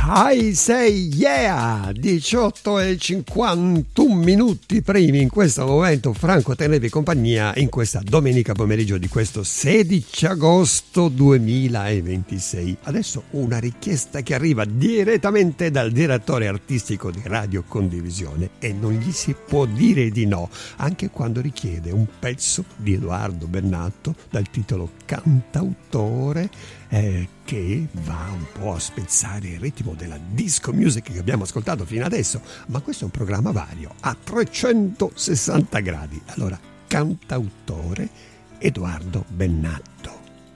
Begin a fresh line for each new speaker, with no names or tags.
I say yeah! 18:51 primi in questo momento. Franco tenevi compagnia in questa domenica pomeriggio di questo 16 agosto 2026. Adesso una richiesta che arriva direttamente dal direttore artistico di Radio Condivisione e non gli si può dire di no, anche quando richiede un pezzo di Edoardo Bennato dal titolo Cantautore, che va un po' a spezzare il ritmo della disco music che abbiamo ascoltato fino adesso, ma questo è un programma vario a 360 gradi. Allora, Cantautore Edoardo Bennato.